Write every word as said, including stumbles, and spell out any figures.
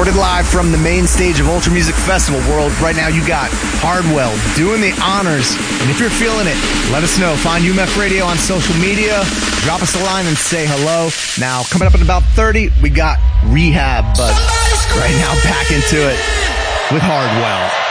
Recorded live from the main stage of Ultra Music Festival World. Right now you got Hardwell doing the honors. And if you're feeling it, let us know. Find U M F Radio on social media. Drop us a line and say hello. Now, coming up in about thirty, we got Rehab. But right now, back into it with Hardwell.